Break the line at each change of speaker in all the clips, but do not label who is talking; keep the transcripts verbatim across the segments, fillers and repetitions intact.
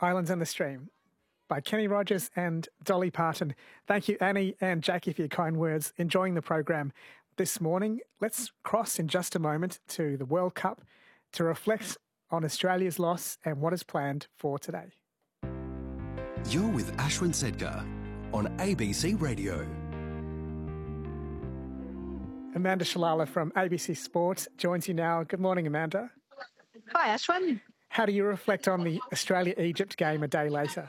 Islands in the Stream by Kenny Rogers and Dolly Parton. Thank you, Annie and Jackie, for your kind words. Enjoying the program this morning. Let's cross in just a moment to the World Cup to reflect on Australia's loss and what is planned for today.
You're with Ashwin Sedkar on A B C Radio.
Amanda Shalala from A B C Sport joins you now. Good morning, Amanda.
Hi, Ashwin.
How do you reflect on the Australia-Egypt game a day later?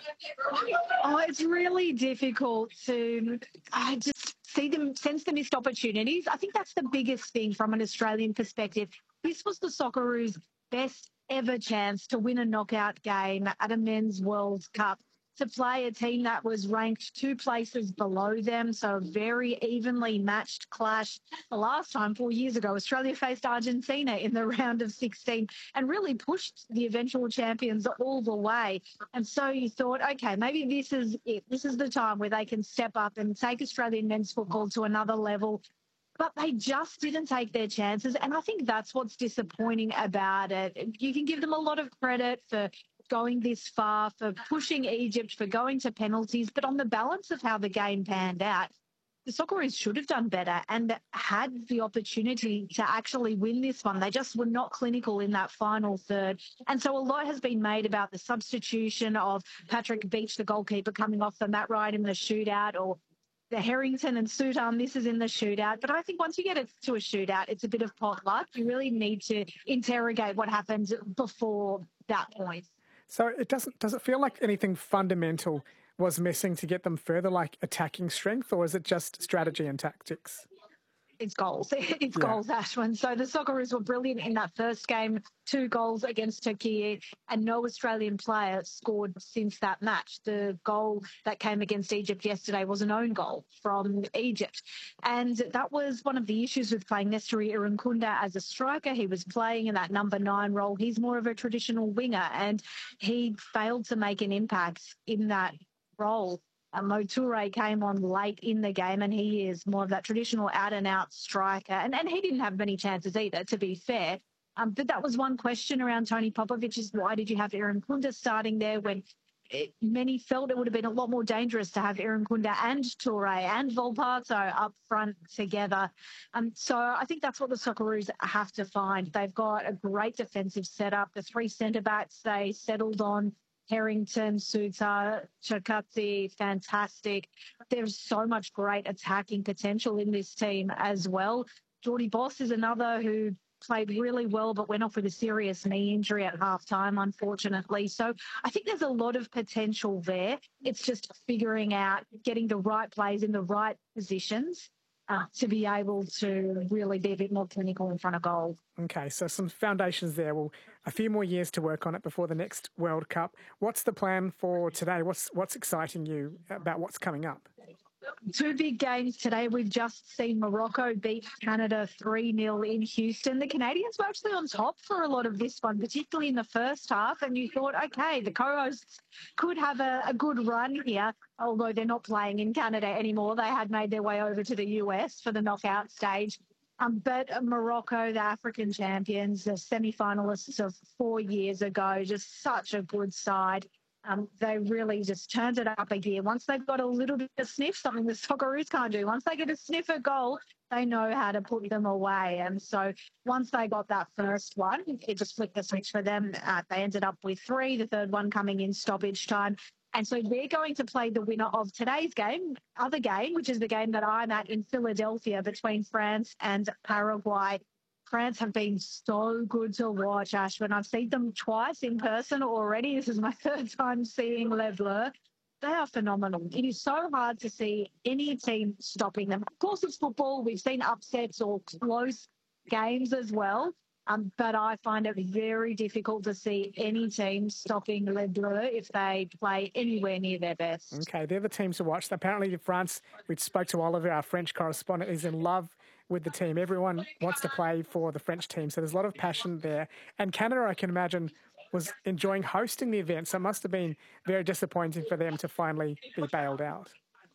Oh, it's really difficult to uh, just see them, sense the missed opportunities. I think that's the biggest thing from an Australian perspective. This was the Socceroos' best ever chance to win a knockout game at a men's World Cup, to play a team that was ranked two places below them, so a very evenly matched clash. The last time, four years ago, Australia faced Argentina in the round of sixteen and really pushed the eventual champions all the way. And so you thought, okay, maybe this is it. This is the time where they can step up and take Australian men's football to another level. But they just didn't take their chances. And I think that's what's disappointing about it. You can give them a lot of credit for going this far, for pushing Egypt, for going to penalties. But on the balance of how the game panned out, the Socceroos should have done better and had the opportunity to actually win this one. They just were not clinical in that final third. And so a lot has been made about the substitution of Patrick Beach, the goalkeeper, coming off the mat right in the shootout, or the Harrington and Sutar misses in the shootout. But I think once you get it to a shootout, it's a bit of pot luck. You really need to interrogate what happened before that point.
So it doesn't, does it feel like anything fundamental was missing to get them further, like attacking strength, or is it just strategy and tactics?
It's goals. It's
yeah.
goals, Ashwin. So the Socceroos were brilliant in that first game, two goals against Turkey, and no Australian player scored since that match. The goal that came against Egypt yesterday was an own goal from Egypt. And that was one of the issues with playing Nestory Irankunda as a striker. He was playing in that number nine role. He's more of a traditional winger, and he failed to make an impact in that role. Uh, Mo Toure came on late in the game, and he is more of that traditional out-and-out striker. And, and he didn't have many chances either, to be fair. Um, but that was one question around Tony Popovic, is why did you have Irankunda starting there when it, many felt it would have been a lot more dangerous to have Irankunda and Toure and Volpato up front together. Um, so I think that's what the Socceroos have to find. They've got a great defensive setup. The three centre-backs they settled on, Harrington, Sutar, Chakatsi, fantastic. There's so much great attacking potential in this team as well. Jordy Boss is another who played really well but went off with a serious knee injury at halftime, unfortunately. So I think there's a lot of potential there. It's just figuring out, getting the right plays in the right positions Uh, to be able to really be a bit more clinical in front of goal.
Okay, so some foundations there. Well, a few more years to work on it before the next World Cup. What's the plan for today? What's what's exciting you about what's coming up?
Two big games today. We've just seen Morocco beat Canada three nil in Houston. The Canadians were actually on top for a lot of this one, particularly in the first half. And you thought, okay, the co-hosts could have a, a good run here, although they're not playing in Canada anymore. They had made their way over to the U S for the knockout stage. Um, but Morocco, the African champions, the semi-finalists of four years ago, just such a good side. Um, they really just turned it up a gear. Once they've got a little bit of sniff, something the Socceroos can't do. Once they get a sniff at goal, they know how to put them away. And so once they got that first one, it just flicked the switch for them. Uh, they ended up with three, the third one coming in stoppage time. And so they're going to play the winner of today's game, other game, which is the game that I'm at in Philadelphia between France and Paraguay. France have been so good to watch, Ashwin. I've seen them twice in person already. This is my third time seeing Les Bleus. They are phenomenal. It is so hard to see any team stopping them. Of course, it's football. We've seen upsets or close games as well. Um, but I find it very difficult to see any team stopping Les Bleus if they play anywhere near their best.
Okay, they're the teams to watch. Apparently, France, we spoke to Oliver, our French correspondent, is in love with the team. Everyone wants to play for the French team, so there's a lot of passion there. And Canada, I can imagine, was enjoying hosting the event, so it must have been very disappointing for them to finally be bailed out.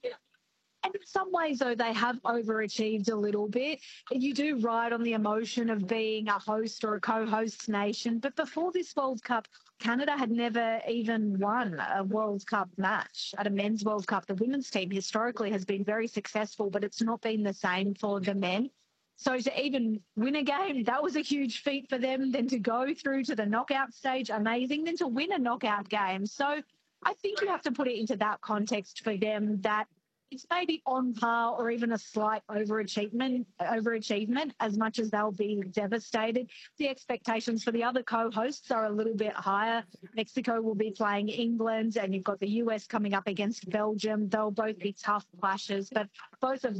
And in some ways, though, they have overachieved a little bit. You do ride on the emotion of being a host or a co-host nation. But before this World Cup, Canada had never even won a World Cup match at a men's World Cup. The women's team historically has been very successful, but it's not been the same for the men. So to even win a game, that was a huge feat for them. Then to go through to the knockout stage, amazing. Then to win a knockout game. So I think you have to put it into that context for them, that it's maybe on par or even a slight overachievement, overachievement as much as they'll be devastated. The expectations for the other co-hosts are a little bit higher. Mexico will be playing England, and you've got the U S coming up against Belgium. They'll both be tough clashes, but both of